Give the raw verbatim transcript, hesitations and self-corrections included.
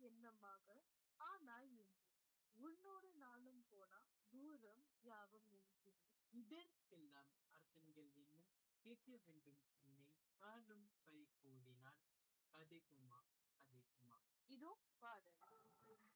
எண்ணமாக ஆனால் என்று உன்னோடு நானும் போனா தூரம் யாவும் என்கிறது. இதற்கெல்லாம் அர்த்தங்கள் என்ன? கேட்க வேண்டும் உன்னை காணும் கை கூடினால் கதைக்குமா கதைக்குமா. இதோ பாடல்.